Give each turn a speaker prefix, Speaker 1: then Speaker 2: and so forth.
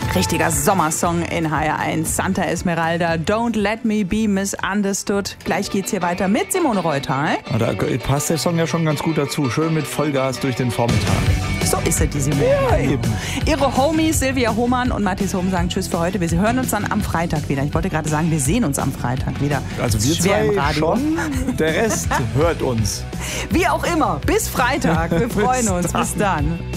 Speaker 1: Richtiger Sommersong in HR1. Santa Esmeralda, Don't Let Me Be Misunderstood. Gleich geht's hier weiter mit Simone Reuter.
Speaker 2: Da passt der Song ja schon ganz gut dazu. Schön mit Vollgas durch den Vormittag.
Speaker 1: So ist er, die Simone.
Speaker 2: Ja, eben.
Speaker 1: Ihre Homies Silvia Hohmann und Matthias Hohm sagen Tschüss für heute. Wir hören uns dann am Freitag wieder. Ich wollte gerade sagen, wir sehen uns am Freitag wieder.
Speaker 2: Also wir
Speaker 1: schwer im
Speaker 2: zwei
Speaker 1: Radio.
Speaker 2: schon, der Rest hört uns.
Speaker 1: Wie auch immer, bis Freitag. Wir freuen uns. Bis dann.